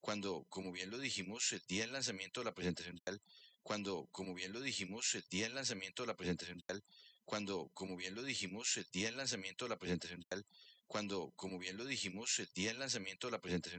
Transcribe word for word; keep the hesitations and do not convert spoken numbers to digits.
cuando, como bien lo dijimos, el día del lanzamiento de la presentación tal, cuando, como bien lo dijimos, el día del lanzamiento de la presentación tal, cuando, como bien lo dijimos, el día del lanzamiento de la presentación tal, cuando, como bien lo dijimos, el día del lanzamiento de la presentación